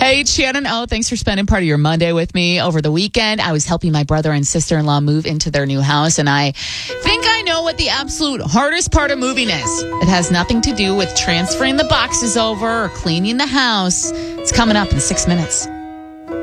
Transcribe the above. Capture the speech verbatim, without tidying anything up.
Hey, it's Shannon O. Thanks for spending part of your Monday with me over the weekend. I was helping my brother and sister-in-law move into their new house, and I think I know what the absolute hardest part of moving is. It has nothing to do with transferring the boxes over or cleaning the house. It's coming up in six minutes.